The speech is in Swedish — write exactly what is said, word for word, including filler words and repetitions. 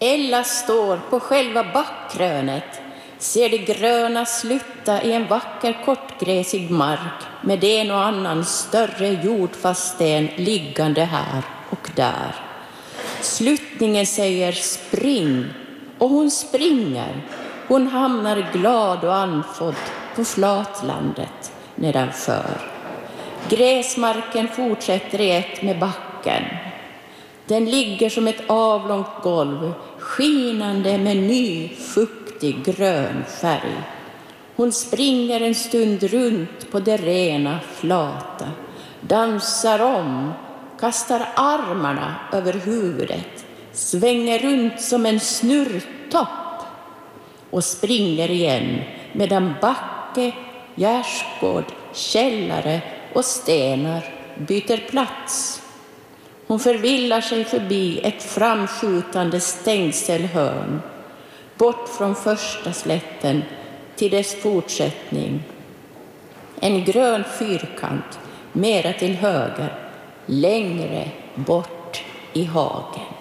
Ella står på själva backkrönet, ser det gröna slutta i en vacker kortgräsig mark med en och annan större jordfast sten liggande här och där. Sluttningen säger spring, och hon springer. Hon hamnar glad och andfådd på flatlandet nedanför. Gräsmarken fortsätter i ett med backen. Den ligger som ett avlångt golv, skinande med ny, fuktig, grön färg. Hon springer en stund runt på det rena, flata, dansar om, kastar armarna över huvudet, svänger runt som en snurrtopp och springer igen medan backe, gärdsgård, källare och stenar byter plats. Hon förvillar sig förbi ett framskjutande stängselhörn, bort från första slätten till dess fortsättning. En grön fyrkant, mera till höger, längre bort i hagen.